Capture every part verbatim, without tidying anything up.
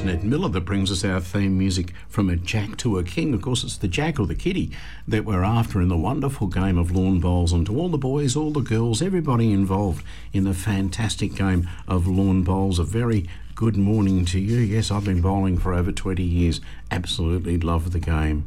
was Ned Miller that brings us our theme music from a Jack to a King. Of course, it's the Jack or the Kitty that we're after in the wonderful game of lawn bowls. And to all the boys, all the girls, everybody involved in the fantastic game of lawn bowls, a very good morning to you. Yes, I've been bowling for over twenty years. Absolutely love the game.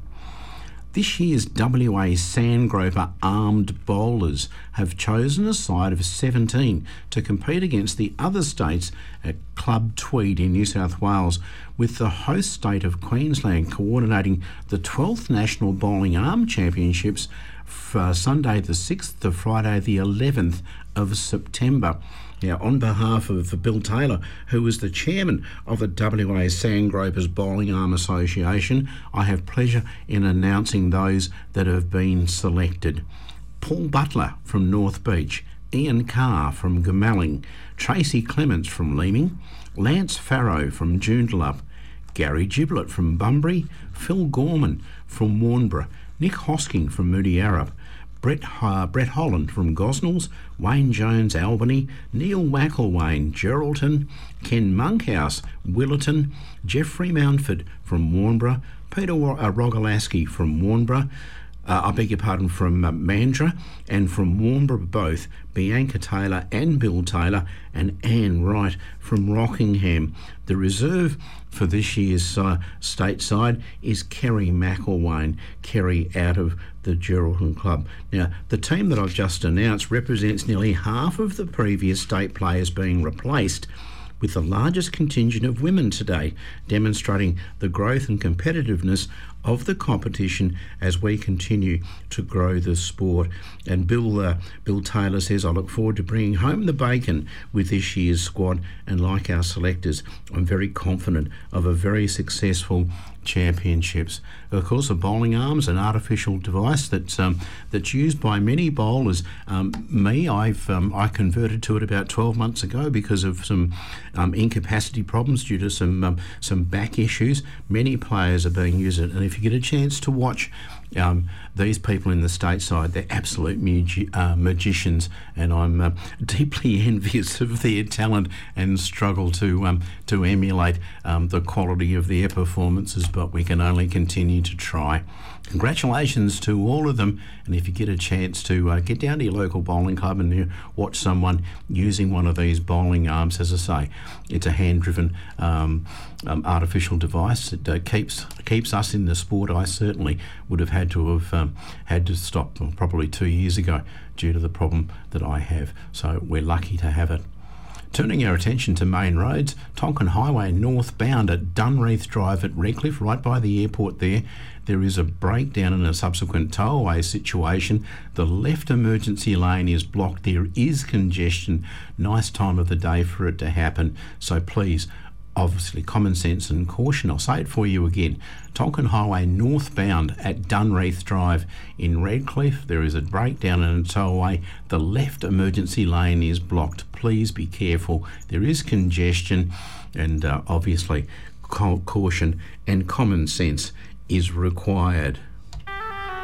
This year's W A Sandgroper Armed Bowlers have chosen a side of seventeen to compete against the other states at Club Tweed in New South Wales, with the host state of Queensland coordinating the twelfth National Bowling Arm Championships for Sunday the sixth to Friday the eleventh of September. Now, on behalf of Bill Taylor, who is the chairman of the W A Sandgropers Bowling Arm Association, I have pleasure in announcing those that have been selected. Paul Butler from North Beach, Ian Carr from Goomalling, Tracy Clements from Leeming, Lance Farrow from Joondalup, Gary Giblett from Bunbury, Phil Gorman from Warnbro, Nick Hosking from Moody Arup, Brett, uh, Brett Holland from Gosnells, Wayne Jones, Albany, Neil Wackelwain, Geraldton, Ken Monkhouse, Willerton, Jeffrey Mountford from Warnbro, Peter uh, Rogalaski from Warnbro, uh, I beg your pardon, from uh, Mandurah, and from Warnbro both, Bianca Taylor and Bill Taylor, and Anne Wright from Rockingham. The reserve for this year's uh, stateside is Kerry McElwain, Kerry out of the Geraldton Club. Now, the team that I've just announced represents nearly half of the previous state players being replaced, with the largest contingent of women today, demonstrating the growth and competitiveness of the competition as we continue to grow the sport. And Bill uh, Bill Taylor says, I look forward to bringing home the bacon with this year's squad, and like our selectors, I'm very confident of a very successful championships. Of course, a bowling arm is an artificial device that's um, that's used by many bowlers. Um, me, I've um, I converted to it about twelve months ago because of some um, incapacity problems due to some um, some back issues. Many players are being used it, and if you get a chance to watch um, these people in the stateside, they're absolute magi- uh, magicians, and I'm uh, deeply envious of their talent and struggle to um, to emulate um, the quality of their performances, but we can only continue to try. Congratulations to all of them, and if you get a chance to uh, get down to your local bowling club and uh, watch someone using one of these bowling arms, as I say, it's a hand-driven um, um, artificial device. It uh, keeps keeps us in the sport. I certainly would have had to have um, had to stop probably two years ago due to the problem that I have, so we're lucky to have it. Turning our attention to main roads, Tonkin Highway northbound at Dunreath Drive at Redcliffe, right by the airport there, there is a breakdown and a subsequent tow-away situation. The left emergency lane is blocked. There is congestion. Nice time of the day for it to happen. So please, obviously, common sense and caution. I'll say it for you again. Tonkin Highway northbound at Dunreath Drive in Redcliffe, there is a breakdown and a tow-away. The left emergency lane is blocked. Please be careful. There is congestion, and uh, obviously ca- caution and common sense is required.